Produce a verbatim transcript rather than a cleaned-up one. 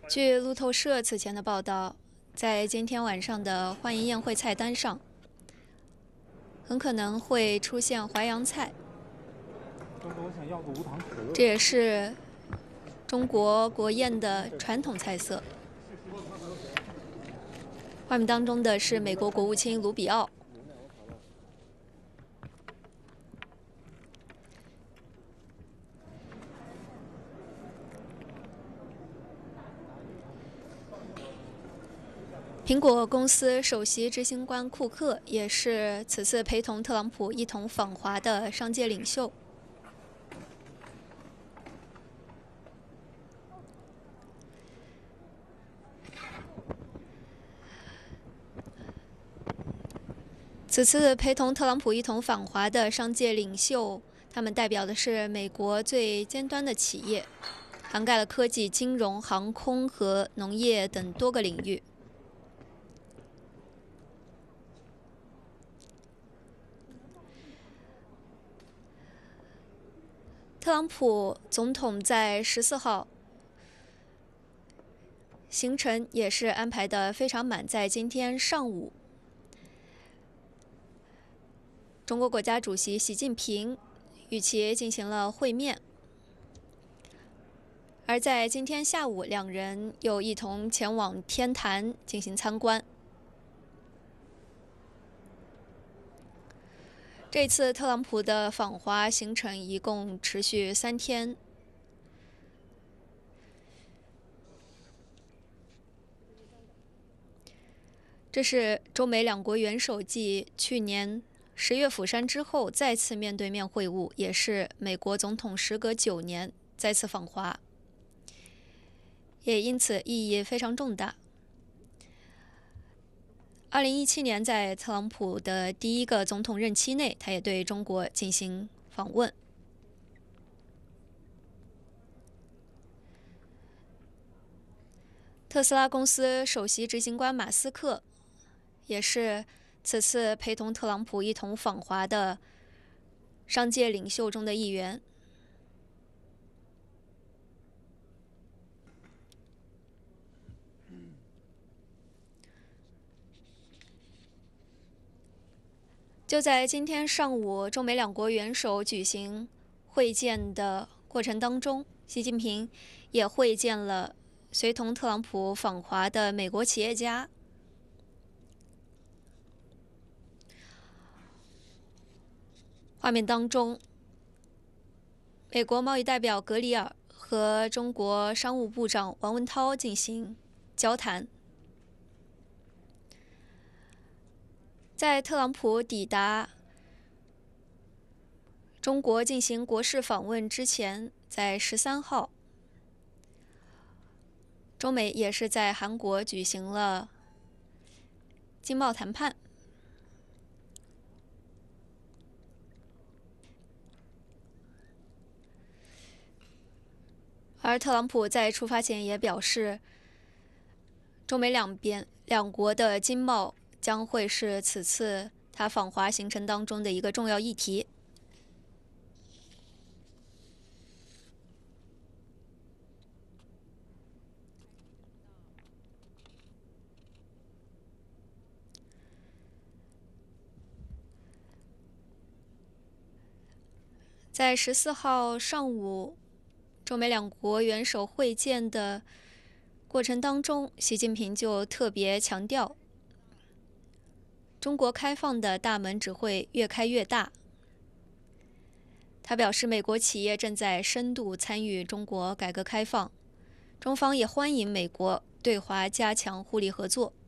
据路透社此前的报道，在今天晚上的欢迎宴会菜单上，很可能会出现淮扬菜。这也是中国国宴的传统菜色。画面当中的是美国国务卿卢比奥。苹果公司首席执行官库克也是此次陪同特朗普一同访华的商界领袖。此次陪同特朗普一同访华的商界领袖，他们代表的是美国最尖端的企业，涵盖了科技、金融、航空和农业等多个领域。特朗普总统在十四号行程也是安排得非常满，在今天上午，中国国家主席习近平与其进行了会面，而在今天下午，两人又一同前往天坛进行参观。这次特朗普的访华行程一共持续三天。这是中美两国元首继去年十月釜山之后再次面对面会晤，也是美国总统时隔九年再次访华，也因此意义非常重大。二零一七年，在特朗普的第一个总统任期内，他也对中国进行访问。特斯拉公司首席执行官马斯克也是此次陪同特朗普一同访华的商界领袖中的一员。就在今天上午，中美两国元首举行会见的过程当中，习近平也会见了随同特朗普访华的美国企业家。画面当中，美国贸易代表格里尔和中国商务部长王文涛进行交谈。在特朗普抵达中国进行国事访问之前，在十三号，中美也是在韩国举行了经贸谈判。而特朗普在出发前也表示，中美两边两国的经贸将会是此次他访华行程当中的一个重要议题。在十四号上午，中美两国元首会见的过程当中，习近平就特别强调，中国开放的大门只会越开越大。他表示，美国企业正在深度参与中国改革开放，中方也欢迎美国对华加强互利合作。